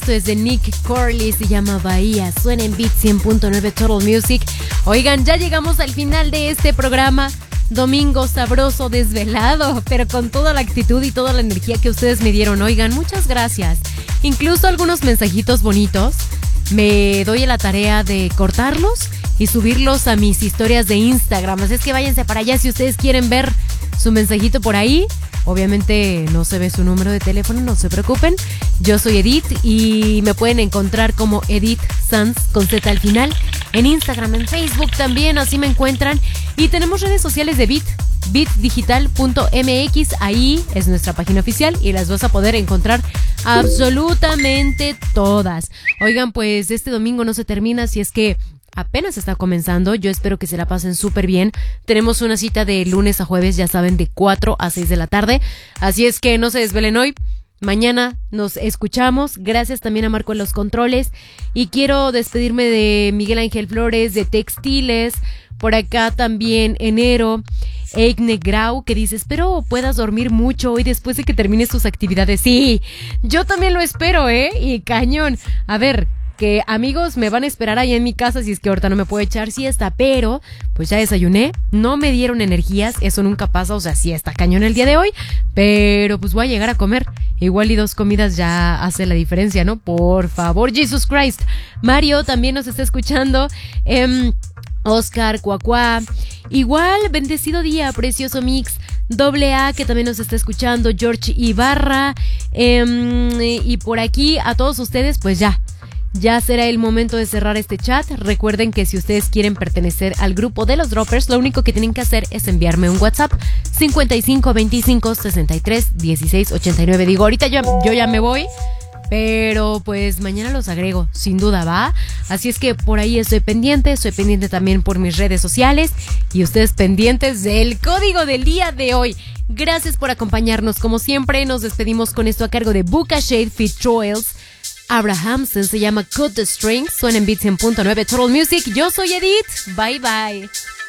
Esto es de Nick Corley, se llama Bahía, suena en Beat 100.9 Total Music. Oigan, ya llegamos al final de este programa. Domingo sabroso, desvelado, pero con toda la actitud y toda la energía que ustedes me dieron. Oigan, muchas gracias. Incluso algunos mensajitos bonitos. Me doy a la tarea de cortarlos y subirlos a mis historias de Instagram. Así es que váyanse para allá si ustedes quieren ver su mensajito por ahí. Obviamente no se ve su número de teléfono, no se preocupen. Yo soy Edith y me pueden encontrar como Edith Sanz con Z al final. En Instagram, en Facebook también, así me encuentran. Y tenemos redes sociales de Beat, beatdigital.mx. Ahí es nuestra página oficial y las vas a poder encontrar absolutamente todas. Oigan, pues este domingo no se termina, si es que apenas está comenzando. Yo espero que se la pasen súper bien. Tenemos una cita de lunes a jueves, ya saben, de 4 a 6 de la tarde. Así es que no se desvelen hoy. Mañana nos escuchamos. Gracias también a Marco en los controles. Y quiero despedirme de Miguel Ángel Flores, de Textiles. Por acá también Enero. Eigne Grau, que dice: espero puedas dormir mucho hoy después de que termines tus actividades. Sí, yo también lo espero, y cañón. A ver, que amigos me van a esperar ahí en mi casa si es que ahorita no me puedo echar siesta, pero pues ya desayuné, no me dieron energías, eso nunca pasa, o sea, sí está cañón el día de hoy, pero pues voy a llegar a comer, igual y 2 comidas ya hace la diferencia, ¿no? Por favor, Jesus Christ. Mario también nos está escuchando, Oscar, Cuacuá, igual, bendecido día, precioso mix, AA que también nos está escuchando, George Ibarra, y por aquí a todos ustedes, pues ya será el momento de cerrar este chat. Recuerden que si ustedes quieren pertenecer al grupo de los Droppers, lo único que tienen que hacer es enviarme un WhatsApp 55 25 63 16 89. Digo, ahorita yo ya me voy, pero pues mañana los agrego, sin duda, ¿va? Así es que por ahí estoy pendiente también por mis redes sociales y ustedes pendientes del código del día de hoy. Gracias por acompañarnos, como siempre. Nos despedimos con esto a cargo de Buka Shade Fit Troils. Abrahamson, se llama Cut the Strings, suena en Beat 100.9 Total Music. Yo soy Edith, bye bye.